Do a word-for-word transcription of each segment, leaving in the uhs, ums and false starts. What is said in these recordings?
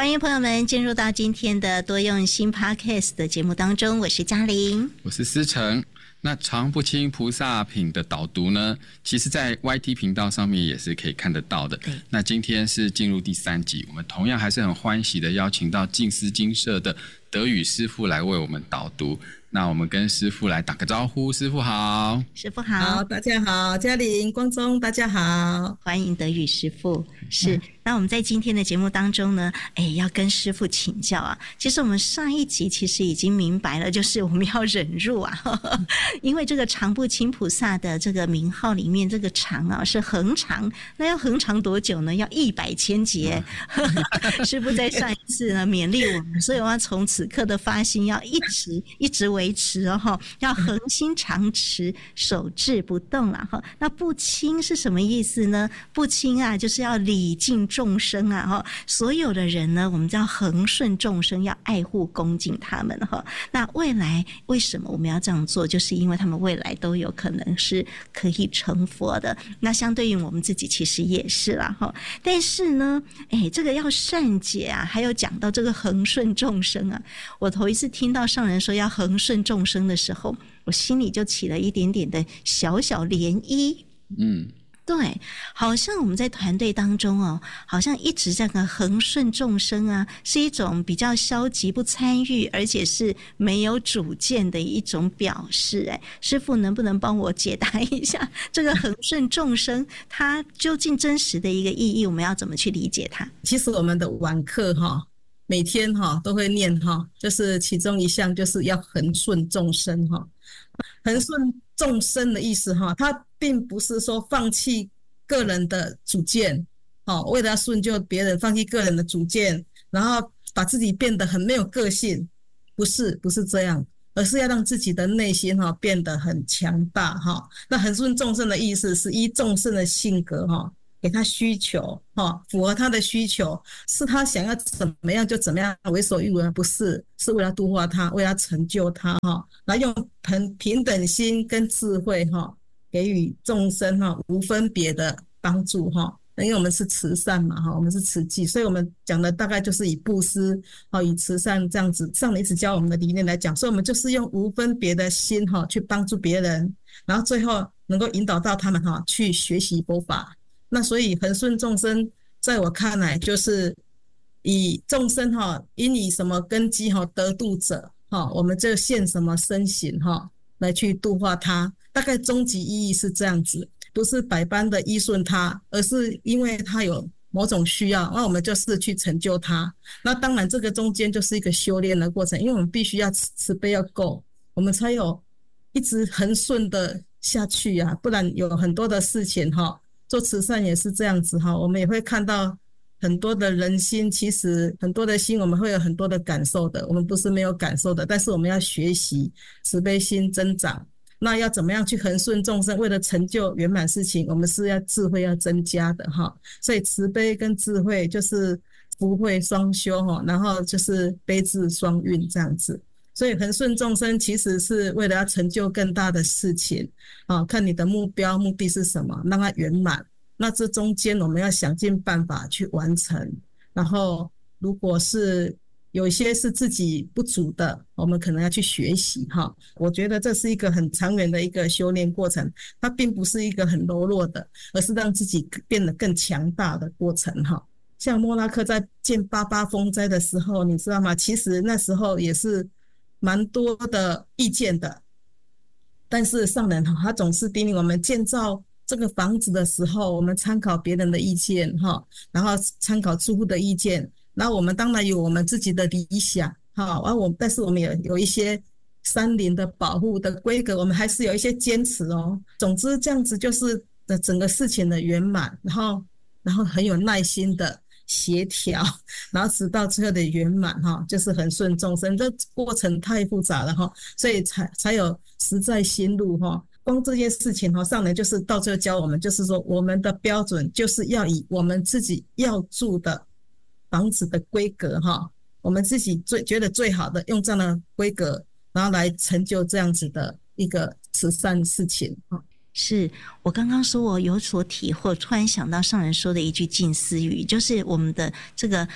欢迎朋友们进入到今天的多用心 Podcast 的节目当中，我是嘉玲， 我是思成。那常不轻菩萨品的导读呢，其实在 Y T 频道上面也是可以看得到的。那今天是进入第三集，我们同样还是很欢喜的邀请到静思精舍的德语师父来为我们导读。那我们跟师父来打个招呼。师父好。 师父好。 好，大家好，嘉玲、光宗大家好， 欢迎德语师父。是，那我们在今天的节目当中呢，哎，要跟师父请教啊。其实我们上一集其实已经明白了，就是我们要忍辱啊，呵呵，因为这个常不轻菩萨的这个名号里面，这个常啊是恒常，那要恒常多久呢？要一百千劫。师父在上一次呢勉励我们，所以我要从此刻的发心要一直一直维持哦，要恒心常持，守志不动啦哈。那不轻是什么意思呢？不轻啊，就是要礼敬众生啊哈。所有的人呢，我们就要恒顺众生，要爱护恭敬他们哈。那未来为什么我们要这样做？就是因为他们未来都有可能是可以成佛的。那相对于我们自己，其实也是啦哈。但是呢，哎，这个要善解啊，还有讲到这个恒顺众生啊，我头一次听到上人说要恒顺众生的时候，我心里就起了一点点的小小涟漪。嗯，对，好像我们在团队当中哦，好像一直这个恒顺众生啊，是一种比较消极不参与，而且是没有主见的一种表示。哎，师父能不能帮我解答一下这个恒顺众生它究竟真实的一个意义，我们要怎么去理解它？ 其实我们的晚课哈，每天哈都会念哈，就是其中一项就是要恒顺众生哈。恒顺众生的意思哈，它并不是说放弃个人的主见，哦，为了要顺就别人，放弃个人的主见，然后把自己变得很没有个性，不是不是这样，而是要让自己的内心哈变得很强大哈。那恒顺众生的意思是依众生的性格哈，给他需求哈，符合他的需求，是他想要怎么样就怎么样，为所欲为，不是，是为了度化他，为了成就他哈，来用平平等心跟智慧哈，给予众生哈无分别的帮助哈。因为我们是慈善嘛哈，我们是慈济，所以我们讲的大概就是以布施哈，以慈善这样子，上人一直教我们的理念来讲，所以我们就是用无分别的心哈去帮助别人，然后最后能够引导到他们哈去学习佛法。那所以恒顺众生在我看来就是以众生哈因以什么根基哈得度者哈，我们就现什么身形哈来去度化他，大概终极意义是这样子，不是百般的依顺他，而是因为他有某种需要，那我们就是去成就他。那当然这个中间就是一个修炼的过程，因为我们必须要慈悲要够，我们才有一直恒顺的下去啊，不然有很多的事情哈，做慈善也是这样子哈，我们也会看到很多的人心，其实很多的心我们会有很多的感受的，我们不是没有感受的，但是我们要学习慈悲心增长。那要怎么样去恒顺众生，为了成就圆满事情，我们是要智慧要增加的哈。所以慈悲跟智慧就是福慧双修哈，然后就是悲智双运这样子。所以恒顺众生其实是为了要成就更大的事情啊，看你的目标目的是什么，让它圆满。那这中间我们要想尽办法去完成，然后如果是有一些是自己不足的，我们可能要去学习哈。我觉得这是一个很长远的一个修炼过程，它并不是一个很柔弱的，而是让自己变得更强大的过程哈。像莫拉克在建八八风灾的时候，你知道吗？其实那时候也是蛮多的意见的，但是上人他总是叮咛我们建造这个房子的时候，我们参考别人的意见哈，然后参考住户的意见，然后我们当然有我们自己的理想哈，而我但是我们也有一些山林的保护的规格，我们还是有一些坚持哦。总之这样子就是整个事情的圆满，然后然后很有耐心的协调，然后直到最后的圆满哈，就是恒顺众生。这过程太复杂了哈，所以才才有实在心路哈。光这件事情哈，上人就是到最后教我们，就是说我们的标准就是要以我们自己要住的房子的规格哈，我们自己最觉得最好的，用这样的规格，然后来成就这样子的一个慈善事情哈。 是我刚刚说我有所体会，突然想到上人说的一句近思语，就是我们的这个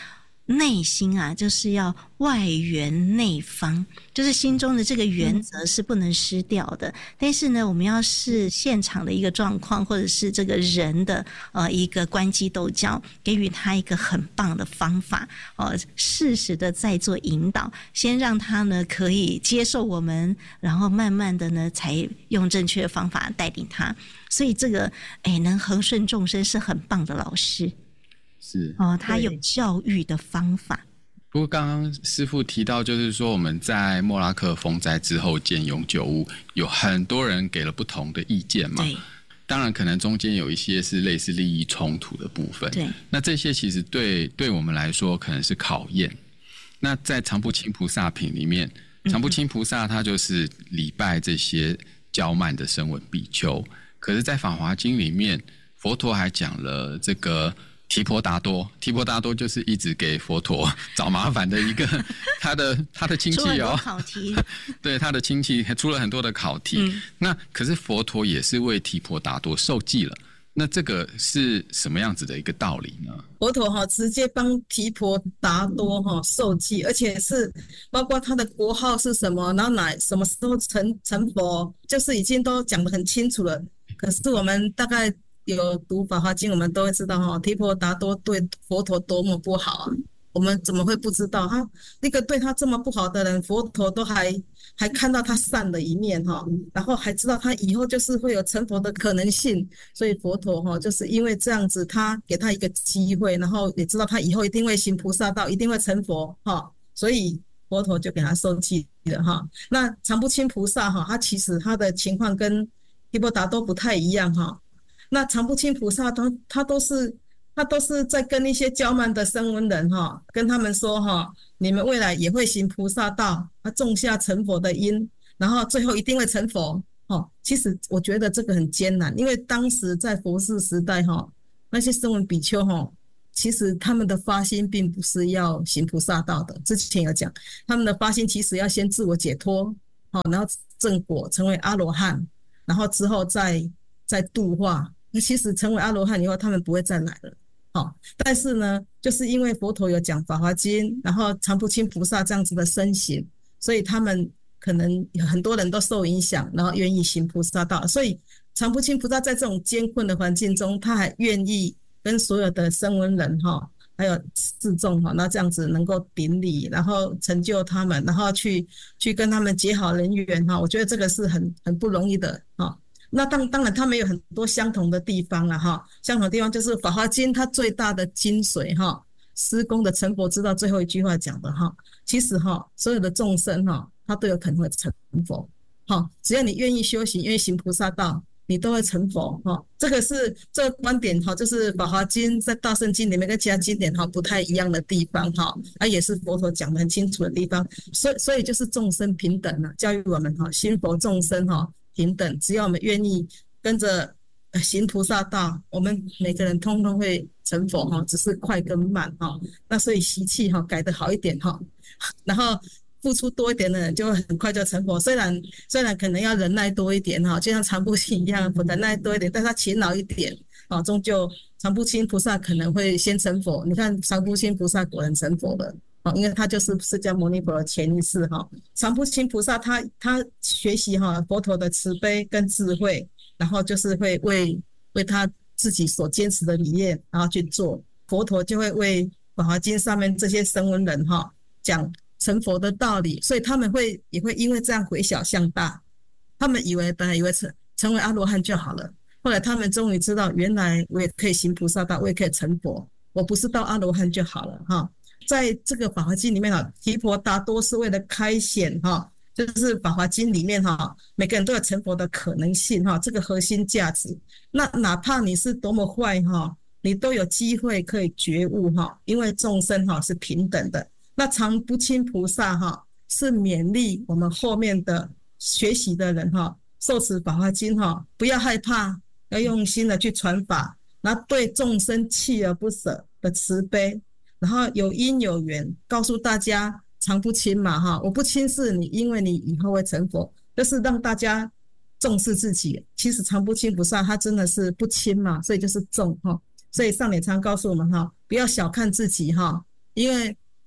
内心啊，就是要外圆内方，就是心中的这个原则是不能失掉的。嗯、但是呢，我们要视现场的一个状况，或者是这个人的呃一个关机斗角，给予他一个很棒的方法，呃，适时的再做引导，先让他呢可以接受我们，然后慢慢的呢才用正确的方法带领他。所以这个哎，能恒顺众生是很棒的老师。 是哦，他有教育的方法。 不过刚刚师父提到，就是说我们在莫拉克风灾之后建永久屋，有很多人给了不同的意见嘛。 对， 当然可能中间有一些是类似利益冲突的部分。 对， 那这些其实对对我们来说可能是考验。那在常不轻菩萨品里面，常不轻菩萨他就是礼拜这些骄慢的声闻比丘，可是在法华经里面，佛陀还讲了这个提婆达多，提婆达多就是一直给佛陀找麻烦的一个他的他的亲戚哦，出了很多考题对，他的亲戚出了很多的考题。嗯、那可是佛陀也是为提婆达多受记了，那这个是什么样子的一个道理呢？ 佛陀哈直接帮提婆达多哈受记，而且是包括他的国号是什么，然后哪什么时候成成佛，就是已经都讲得很清楚了。可是我们大概有读法华经，我们都会知道哈，提婆达多对佛陀多么不好啊！我们怎么会不知道？他那个对他这么不好的人，佛陀都还还看到他善的一面哈，然后还知道他以后就是会有成佛的可能性，所以佛陀哈就是因为这样子，他给他一个机会，然后也知道他以后一定会行菩萨道，一定会成佛哈，所以佛陀就给他受记了哈。那常不轻菩萨哈，他其实他的情况跟提婆达多不太一样哈。那常不轻菩萨他他都是他都是在跟一些骄慢的声闻人哈，跟他们说哈，你们未来也会行菩萨道，他种下成佛的因，然后最后一定会成佛哈。其实我觉得这个很艰难，因为当时在佛世时代哈，那些声闻比丘哈，其实他们的发心并不是要行菩萨道的。之前有讲，他们的发心其实要先自我解脱好，然后正果成为阿罗汉，然后之后再再度化。那其实成为阿罗汉以后，他们不会再来了。好，但是呢，就是因为佛陀有讲《法华经》，然后常不轻菩萨这样子的身形，所以他们可能很多人都受影响，然后愿意行菩萨道。所以常不轻菩萨在这种艰困的环境中，他还愿意跟所有的声闻人哈，还有四众哈，那这样子能够顶礼，然后成就他们，然后去去跟他们结好人缘哈。我觉得这个是很很不容易的哈。那当当然他们有很多相同的地方了哈，相同的地方就是《法华经》它最大的精髓哈，施功的成佛之道最后一句话讲的哈，其实哈所有的众生哈，他都有可能会成佛哈，只要你愿意修行，愿意行菩萨道，你都会成佛哈。这个是这个观点哈，就是《法华经》在大圣经里面跟其他经典哈不太一样的地方哈，啊也是佛陀讲得很清楚的地方，所以所以就是众生平等啊，教育我们哈，心佛众生哈平等，只要我们愿意跟着行菩萨道，我们每个人通通会成佛哈，只是快跟慢哈。那所以习气哈改得好一点哈，然后付出多一点的人就会很快就成佛。虽然虽然可能要忍耐多一点哈，就像常不轻一样，忍耐多一点，但他勤劳一点啊，终究常不轻菩萨可能会先成佛。你看常不轻菩萨果然成佛了。因为他就是释迦牟尼佛的前一世哈，常不轻菩萨他他学习哈佛陀的慈悲跟智慧，然后就是会为为他自己所坚持的理念，然后去做，佛陀就会为《法华经》上面这些声闻人哈讲成佛的道理，所以他们会也会因为这样回小向大，他们以为本来以为成成为阿罗汉就好了，后来他们终于知道，原来我也可以行菩萨道，我也可以成佛，我不是到阿罗汉就好了哈。在这个法华经里面啊，提婆达多是为了开显哈，就是法华经里面哈，每个人都有成佛的可能性哈，这个核心价值。那哪怕你是多么坏哈，你都有机会可以觉悟哈，因为众生哈是平等的。那常不轻菩萨哈是勉励我们后面的学习的人哈，受持法华经哈，不要害怕，要用心的去传法，然后对众生锲而不舍的慈悲。然后有因有缘，告诉大家常不轻嘛哈，我不轻视你，因为你以后会成佛，就是让大家重视自己。其实常不轻菩萨他真的是不轻嘛，所以就是重哈。所以上脸常告诉我们哈，不要小看自己哈，因为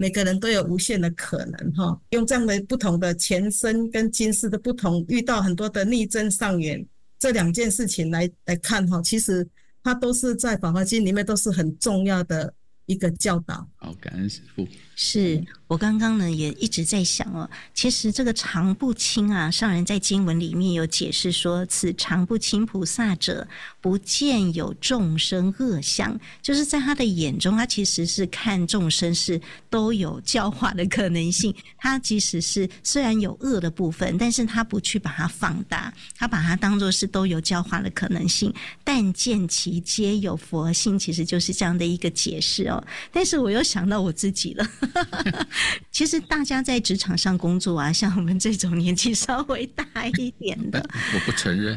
每个人都有无限的可能哈。用这样的不同的前生跟今世的不同，遇到很多的逆增上缘这两件事情来来看哈，其实它都是在《法华经》里面都是很重要的一个教导。 好，感恩师父。 是我刚刚呢也一直在想哦，其实这个常不轻啊，上人在经文里面有解释说，此常不轻菩萨者，不见有众生恶相，就是在他的眼中，他其实是看众生是都有教化的可能性。他即使是虽然有恶的部分，但是他不去把它放大，他把它当作是都有教化的可能性，但见其皆有佛性，其实就是这样的一个解释哦。但是我又想到我自己了。其实大家在职场上工作啊，像我们这种年纪稍微大一点的， 我不承认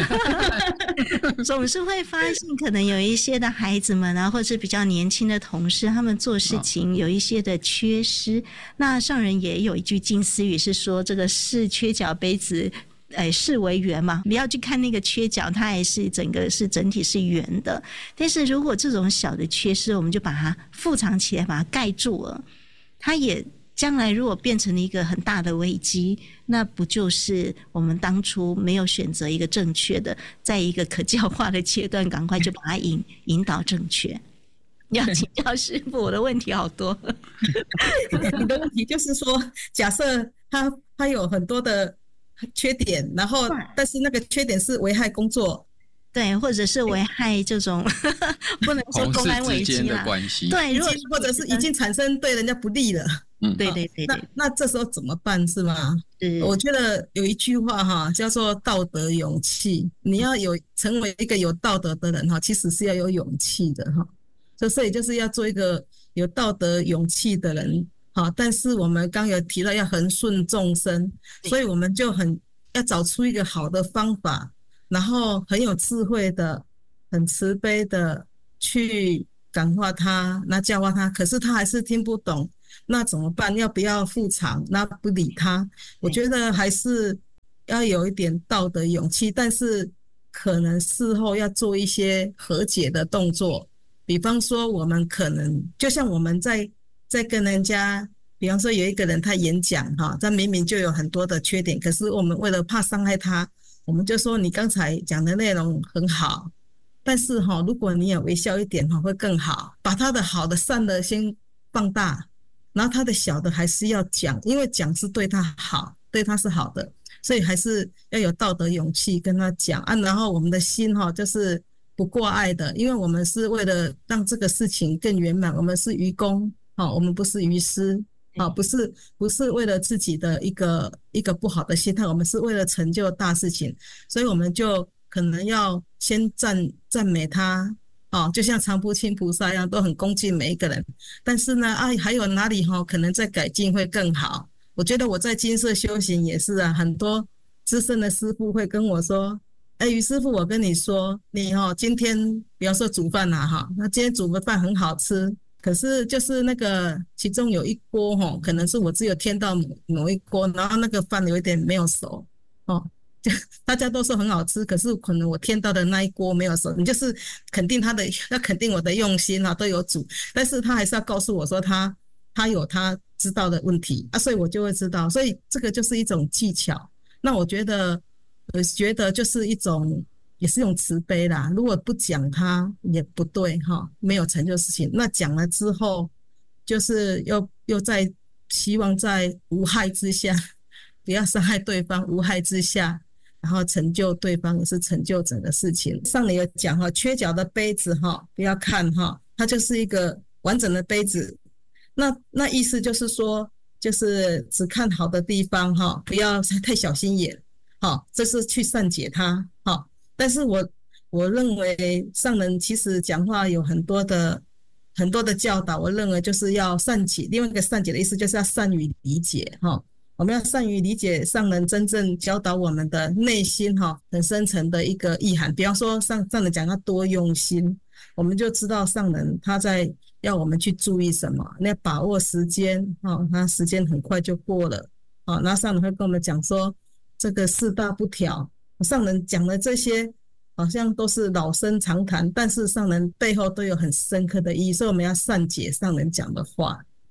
总是会发现可能有一些的孩子们啊，或者是比较年轻的同事，他们做事情有一些的缺失。那上人也有一句近思语是说，这个是缺角杯子哎，视为圆嘛，不要去看那个缺角，它还是整个是整体是圆的。但是如果这种小的缺失，我们就把它覆藏起来，把它盖住了，它也将来如果变成了一个很大的危机，那不就是我们当初没有选择一个正确的，在一个可教化的阶段，赶快就把它引引导正确。要请教师父，我的问题好多。 你的问题就是说，假设他他有很多的缺点，然后但是那个缺点是危害工作， 对，或者是危害这种不能说公安危机啦，对，如果或者是已经产生对人家不利了， 嗯，对对对对， 那那这时候怎么办是吗？我觉得有一句话哈，叫做道德勇气。你要有成为一个有道德的人哈，其实是要有勇气的哈，所以就是要做一个有道德勇气的人。好，但是我们刚有提到要恒顺众生，所以我们就很要找出一个好的方法，然后很有智慧的、很慈悲的去感化他，那教化他，可是他还是听不懂，那怎么办？要不要复偿？那不理他？我觉得还是要有一点道德勇气，但是可能事后要做一些和解的动作，比方说我们可能就像我们在在跟人家，比方说有一个人他演讲哈，他明明就有很多的缺点，可是我们为了怕伤害他，我们就说你刚才讲的内容很好，但是哈，如果你有微笑一点哈，会更好。把他的好的善的先放大，然后他的小的还是要讲，因为讲是对他好，对他是好的，所以还是要有道德勇气跟他讲啊。然后我们的心哈，就是不挂碍的，因为我们是为了让这个事情更圆满，我们是愚公。好，我们不是愚师，好，不是不是为了自己的一个一个不好的心态，我们是为了成就大事情，所以我们就可能要先赞赞美他，哦，就像常不轻菩萨一样，都很恭敬每一个人。但是呢，啊，还有哪里哈、哦，可能再改进会更好。我觉得我在金色修行也是啊，很多资深的师父会跟我说，哎，于师父，我跟你说，你哈、哦、今天比方说煮饭啦、啊、哈，那今天煮的饭很好吃。可是就是那个其中有一锅齁，可能是我只有添到某某一锅，然后那个饭有一点没有熟哦，就大家都说很好吃，可是可能我添到的那一锅没有熟。你就是肯定他的，要肯定我的用心啊，都有煮，但是他还是要告诉我说他他有他知道的问题啊，所以我就会知道，所以这个就是一种技巧。那我觉得我觉得就是一种。也是用慈悲啦，如果不讲他也不对哈，没有成就事情。那讲了之后，就是又又在希望在无害之下，不要伤害对方，无害之下，然后成就对方，也是成就整个事情。上面有讲哈，缺角的杯子哈，不要看哈，它就是一个完整的杯子。那那意思就是说，就是只看好的地方哈，不要太小心眼，哈，这是去善解它哈。但是我我认为上人其实讲话有很多的很多的教导，我认为就是要善解，另外一个善解的意思就是要善于理解哈，我们要善于理解上人真正教导我们的内心哈，很深层的一个意涵。比方说上上人讲要多用心，我们就知道上人他在要我们去注意什么，那把握时间哈，那时间很快就过了啊，那上人会跟我们讲说这个四大不调。上人讲的这些好像都是老生常谈，但是上人背后都有很深刻的意义，所以我们要善解上人讲的话。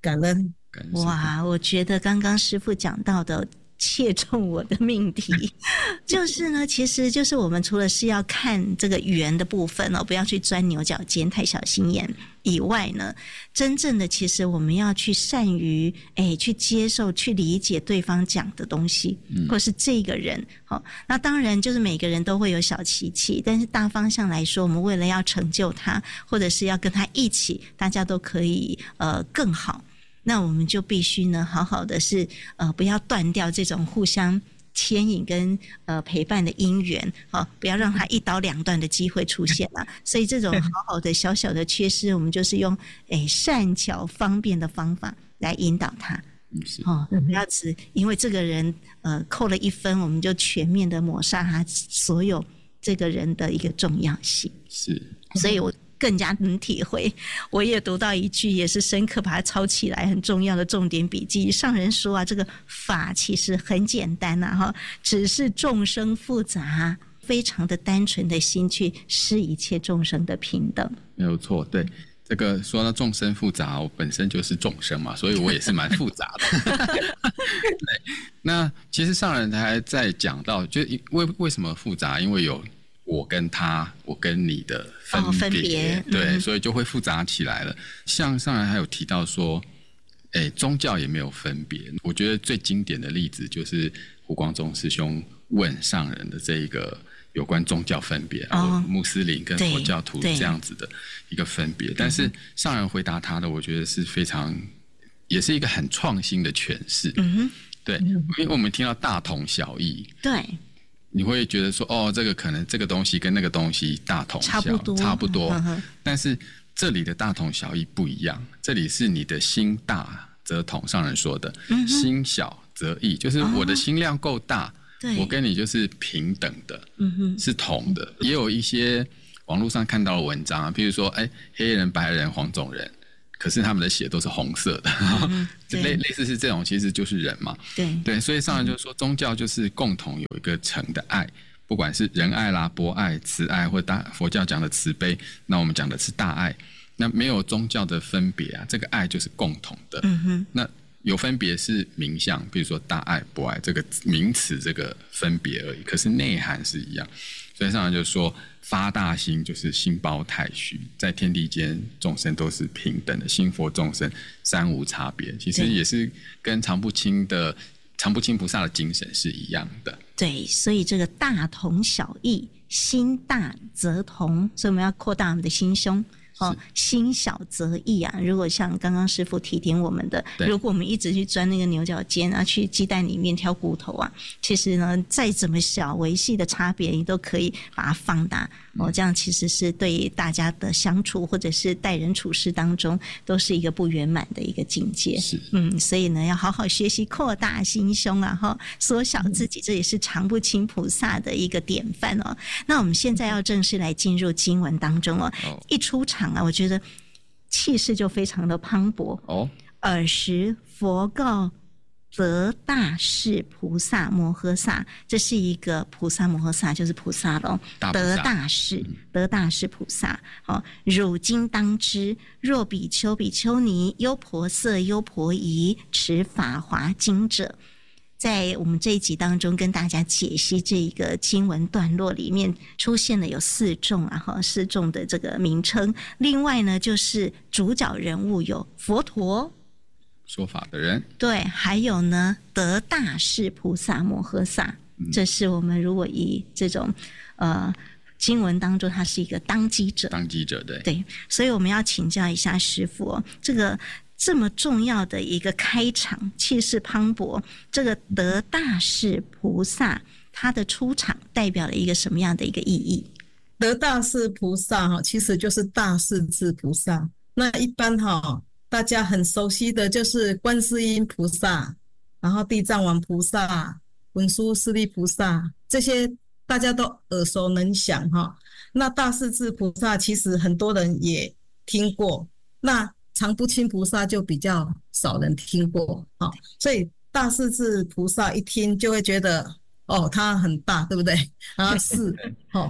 感恩。 感恩哇，我觉得刚刚师父讲到的切中我的命题，就是呢，其实就是我们除了是要看这个圆的部分哦，不要去钻牛角尖，太小心眼以外呢，真正的其实我们要去善于哎去接受、去理解对方讲的东西，嗯、或是这个人。好、哦，那当然就是每个人都会有小脾气，但是大方向来说，我们为了要成就他，或者是要跟他一起，大家都可以呃更好。那我们就必须呢，好好的是呃，不要断掉这种互相牵引跟呃陪伴的姻缘，好，不要让它一刀两断的机会出现了。所以这种好好的小小的缺失，我们就是用诶善巧方便的方法来引导他。哦，不要只因为这个人呃扣了一分，我们就全面的抹杀他所有这个人的一个重要性。 是， 所以我更加能体会。我也读到一句，也是深刻把它抄起来，很重要的重点笔记。上人说啊，这个法其实很简单啊，哈，只是众生复杂，非常的单纯的心去视一切众生的平等。 没有错，对。这个说到众生复杂，我本身就是众生嘛，所以我也是蛮复杂的。对，那其实上人还在讲到，就为为什么复杂？因为有我跟他，我跟你的分别，哦、分别对、嗯，所以就会复杂起来了。像上人还有提到说，哎，宗教也没有分别。我觉得最经典的例子就是胡光中师兄问上人的这一个有关宗教分别，哦、穆斯林跟佛教徒这样子的一个分别。但是上人回答他的，我觉得是非常，也是一个很创新的诠释。嗯，对，因为我们听到大同小异。 对。 你会觉得说，哦，这个可能这个东西跟那个东西大同小异，差不多，差不多。呵呵，但是这里的大同小异不一样，这里是你的心大则同，上人说的，嗯、心小则异，就是我的心量够大，哦、我跟你就是平等的，嗯、是同的。也有一些网络上看到的文章啊，譬如说，哎，黑人、白人、黄种人。可是他们的血都是红色的，嗯、类类似是这种，其实就是人嘛。对对，所以上人就说，宗教就是共同有一个诚的爱，不管是仁爱啦、博爱、慈爱，或大佛教讲的慈悲，那我们讲的是大爱。那没有宗教的分别啊，这个爱就是共同的。嗯哼，那有分别是名相，比如说大爱、博爱这个名词这个分别而已，可是内涵是一样。所以上人就说，发大心就是心包太虚，在天地间众生都是平等的，心佛众生三无差别，其实也是跟常不轻的常不轻菩萨的精神是一样的。 对，所以这个大同小异，心大则同，所以我们要扩大我们的心胸。哦，心小则异啊！如果像刚刚师父提点我们的，如果我们一直去钻那个牛角尖啊，去鸡蛋里面挑骨头啊，其实呢，再怎么小微细的差别，你都可以把它放大。哦，这样其实是对大家的相处或者是待人处事当中，都是一个不圆满的一个境界。 是， 嗯，所以呢，要好好学习扩大心胸啊，哈，缩小自己，这也是常不轻菩萨的一个典范哦。那我们现在要正式来进入经文当中哦，哦一出场啊，我觉得气势就非常的磅礴哦。尔时佛告得大士菩萨摩诃萨，这是一个菩萨摩诃萨，就是菩萨咯，得大士，得大士菩萨。好，汝今当知，若比丘、比丘尼、优婆塞、优婆夷持法华经者。在我们这一集当中跟大家解析这一个经文段落里面出现了有四众啊，哈，四众的这个名称。另外呢，就是主角人物有佛陀。 说法的人， 对，还有呢，得大士菩萨摩诃萨，嗯、这是我们如果以这种呃经文当中，他是一个当机者， 当机者对对，所以我们要请教一下师父哦，这个这么重要的一个开场，气势磅礴，这个得大士菩萨他的出场代表了一个什么样的一个意义？ 得大士菩萨哈，其实就是大势至菩萨。那一般哈。大家很熟悉的就是观世音菩萨，然后地藏王菩萨、文殊师利菩萨，这些大家都耳熟能详哈。那大势至菩萨其实很多人也听过，那常不轻菩萨就比较少人听过哈。所以大势至菩萨一听就会觉得哦，他很大，对不对？然后是哦，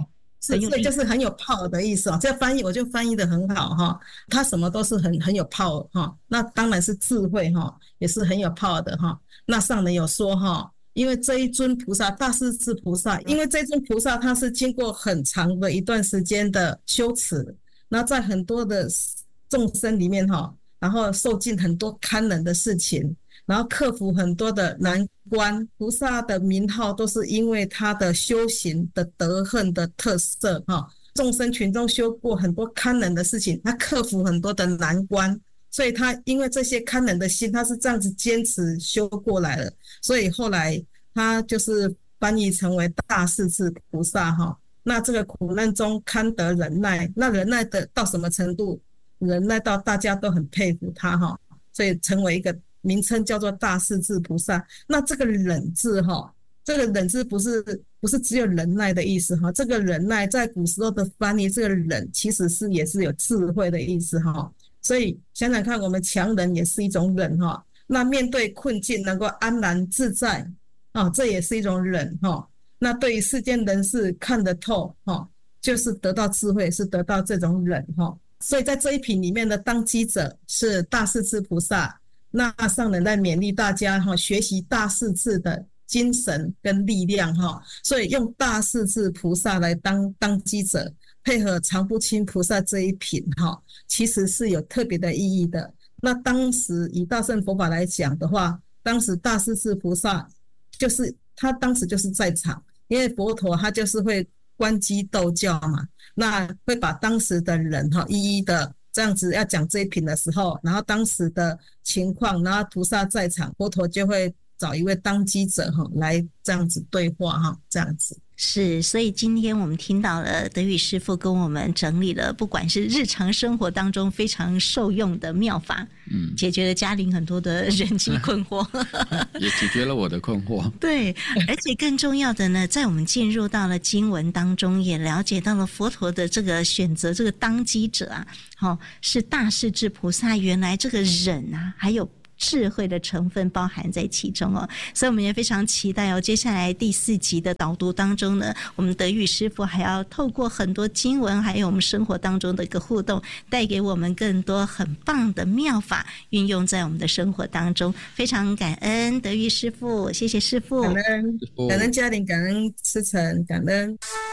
是，所以就是很有 power 的意思哦。这翻译我就翻译的很好哈，他什么都是很很有 power 哈。那当然是智慧哈，也是很有 power 的哈。那上人有说哈，因为这一尊菩萨大势至菩萨，因为这尊菩萨他是经过很长的一段时间的修持，那在很多的众生里面哈，然后受尽很多堪忍的事情，然后克服很多的难关。菩萨的名号都是因为他的修行的德行的特色哈，众生群中修过很多堪忍的事情，他克服很多的难关，所以他因为这些堪忍的心，他是这样子坚持修过来了，所以后来他就是翻译成为大势至菩萨哈。那这个苦难中堪得忍耐，那忍耐的到什么程度？忍耐到大家都很佩服他哈，所以成为一个名称叫做大势至菩萨。那这个忍字哈，这个忍字不是不是只有忍耐的意思哈，这个忍耐在古时候的翻译，这个忍其实是也是有智慧的意思哈。所以想想看，我们强忍也是一种忍哈，那面对困境能够安然自在啊，这也是一种忍哈。那对于世间人事看得透哈，就是得到智慧，是得到这种忍哈。所以在这一品里面的当机者是大势至菩萨，那上人在勉励大家哈，学习大势至的精神跟力量哈，所以用大势至菩萨来当当机者，配合常不轻菩萨这一品哈，其实是有特别的意义的。那当时以大乘佛法来讲的话，当时大势至菩萨就是他当时就是在场，因为佛陀他就是会观机逗教嘛，那会把当时的人哈一一的这样子要讲这一品的时候，然后当时的情况，然后菩萨在场，佛陀就会找一位当机者哈来这样子对话哈，这样子。 是，所以今天我们听到了德语师父跟我们整理了，不管是日常生活当中非常受用的妙法，嗯，解决了嘉玲很多的人际困惑， 也解决了我的困惑。 对，而且更重要的呢，在我们进入到了经文当中，也了解到了佛陀的这个选择，这个当机者啊，哦，是大势至菩萨，原来这个忍啊，还有智慧的成分包含在其中哦，所以我们也非常期待哦。接下来第四集的导读当中呢，我们德语师父还要透过很多经文，还有我们生活当中的一个互动，带给我们更多很棒的妙法，运用在我们的生活当中。非常感恩德语师父，谢谢师父， 感恩感恩嘉玲，感恩思成，感恩。